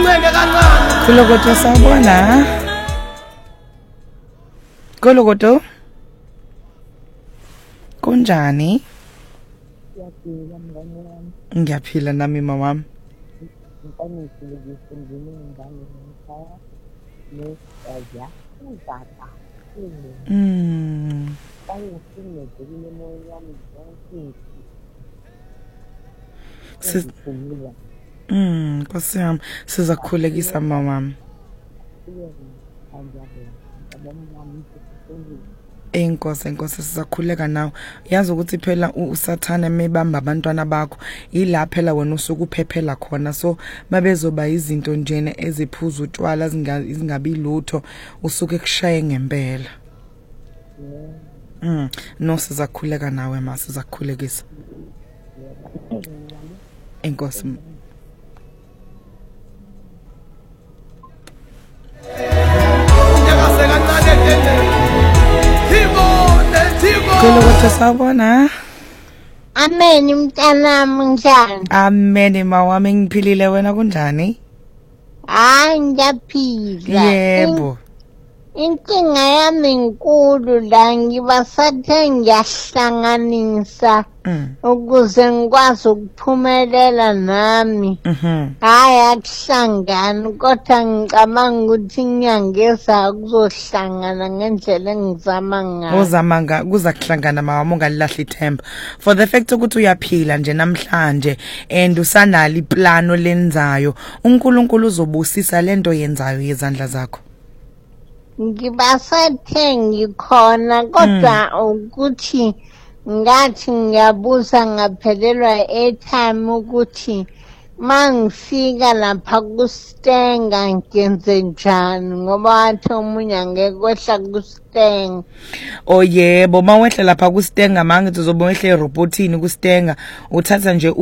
Kolokoto sawubona. Kolokoto. Kunjani? Ngiyaphila nami mama wami. Nkosi yami sizakukhulekisa mama wami. Enkosi sizakhuleka nawe. Yazi ukuthi phela usathana emebamba abantwana bakho ila phela wena usuku uphephela khona, so mabezoba izinto njene eziphuza utshwala izingabi lutho usuke kushaye ngempela. No sizakhuleka nawe ma, sizakukhulekisa. Enkosi. Kolokoto sawubona. Amen mntanami njani? Amen mawami ngiphilile, wena kunjani? Hayi ngiyaphila. Yebo. Inkinga yami inkulu la, ngibasathe ngiyahlanganisa ukuze ngikwazi ukuphumelela nami. Hayi akuhlangani, kodwa ngicabanga ukuthi inyanga ezayo kuzohlangana ngendlela engizama ngayo. Uzama kuza kuhlangana mama, ungalilahli ithemba. For the fact ukuthi uyaphila nje namhlanje and usanalo iplano lenzayo, uNkulunkulu uzobusisa lento yenzayo yezandla zakho. Ngibasathe ngikhona kodwa ukuthi ngathi ngiyabuza ngaphelelwa airtime ukuthi mangifika lapha kuStenga ngenze njani, ngoba wathi omunye angeke kwehla kuStenga. Oh yebo, mawehla lapha kuStenga mangithi uzobe wehle erobotini kuStenga uthatha nje